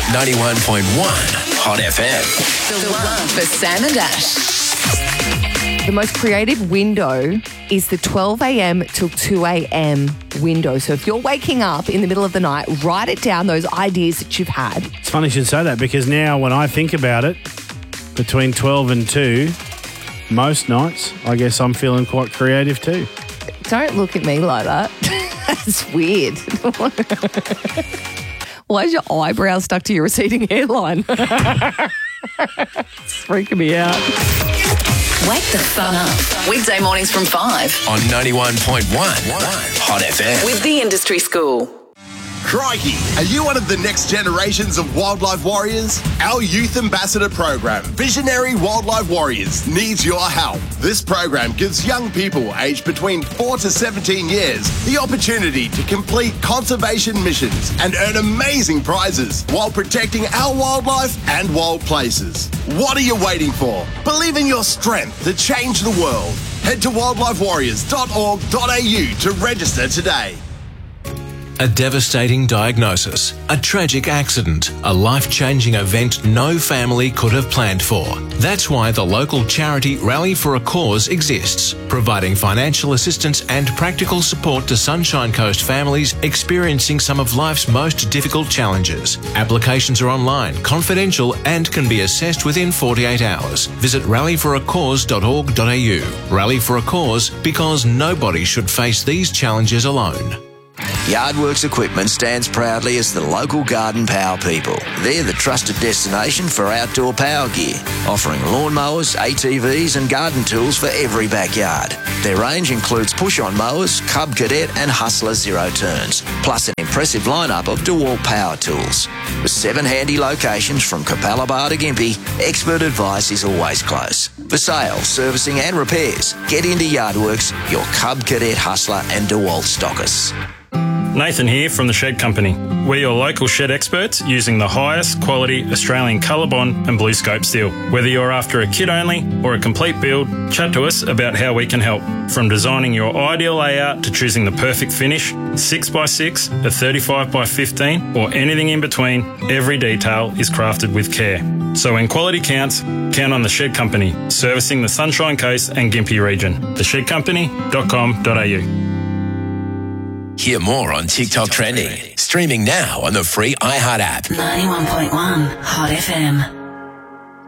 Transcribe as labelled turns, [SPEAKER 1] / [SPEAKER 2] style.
[SPEAKER 1] 91.1 Hot FM.
[SPEAKER 2] The one for Sam and Ash.
[SPEAKER 3] The most creative window is the 12 a.m. till 2 a.m. window. So if you're waking up in the middle of the night, write it down, those ideas that you've had.
[SPEAKER 4] It's funny you should say that because now when I think about it, between 12 and 2, most nights, I guess I'm feeling quite creative too.
[SPEAKER 3] Don't look at me like that. That's weird. Why is your eyebrow stuck to your receding hairline? It's freaking me out.
[SPEAKER 2] Wake the fun up. Weekday mornings from 5
[SPEAKER 1] On 91.1 Hot FM.
[SPEAKER 2] with the Industry School.
[SPEAKER 5] Crikey, are you one of the next generations of wildlife warriors? Our Youth Ambassador program, Visionary Wildlife Warriors, needs your help. This program gives young people aged between 4 to 17 years the opportunity to complete conservation missions and earn amazing prizes while protecting our wildlife and wild places. What are you waiting for? Believe in your strength to change the world. Head to wildlifewarriors.org.au to register today.
[SPEAKER 1] A devastating diagnosis, a tragic accident, a life-changing event no family could have planned for. That's why the local charity Rally for a Cause exists, providing financial assistance and practical support to Sunshine Coast families experiencing some of life's most difficult challenges. Applications are online, confidential, and can be assessed within 48 hours. Visit rallyforacause.org.au. Rally for a Cause, because nobody should face these challenges alone.
[SPEAKER 6] Yardworks Equipment stands proudly as the local garden power people. They're the trusted destination for outdoor power gear, offering lawnmowers, ATVs and garden tools for every backyard. Their range includes push-on mowers, Cub Cadet and Hustler Zero Turns, plus an impressive lineup of DeWalt power tools. With 7 handy locations from Capalaba to Gympie, expert advice is always close. For sales, servicing and repairs, get into Yardworks, your Cub Cadet, Hustler and DeWalt stockers.
[SPEAKER 7] Nathan here from the Shed Company. We're your local shed experts using the highest quality Australian Colorbond and BlueScope steel. Whether you're after a kit only or a complete build, chat to us about how we can help. From designing your ideal layout to choosing the perfect finish, 6x6, a 35x15 or anything in between, every detail is crafted with care. So when quality counts, count on the Shed Company, servicing the Sunshine Coast and Gympie region. theshedcompany.com.au.
[SPEAKER 1] Hear more on TikTok Trending. Streaming now on the free iHeart app.
[SPEAKER 2] 91.1 Hot FM.